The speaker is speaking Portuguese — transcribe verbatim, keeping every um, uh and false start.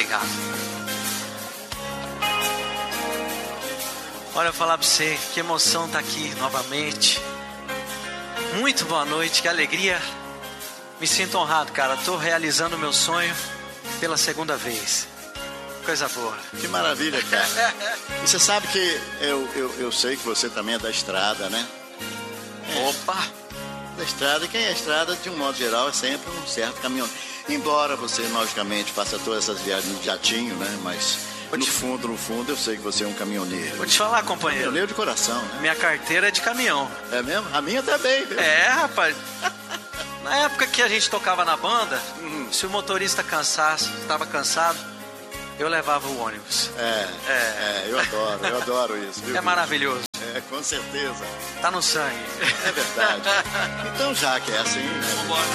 obrigado. Olha, eu vou falar pra você, que emoção tá aqui novamente. Muito boa noite, que alegria. Me sinto honrado, cara. Tô realizando o meu sonho pela segunda vez. Coisa boa. Que maravilha, cara. E você sabe que eu, eu, eu sei que você também é da estrada, né? É. Opa! Da estrada, e quem é estrada, de um modo geral, é sempre um certo caminhoneiro. Embora você, logicamente, faça todas essas viagens de jatinho, né? Mas no te... fundo, no fundo, eu sei que você é um caminhoneiro. Vou te falar, companheiro. Caminhoneiro de coração, né? Minha carteira é de caminhão. É mesmo? A minha também, viu? É, rapaz. Na época que a gente tocava na banda, uhum. se o motorista cansasse, estava cansado, eu levava o ônibus. É, é, é eu adoro, eu adoro isso. Viu? É maravilhoso. É, com certeza. Tá no sangue. É verdade. Então, já que é assim, né? Vambora.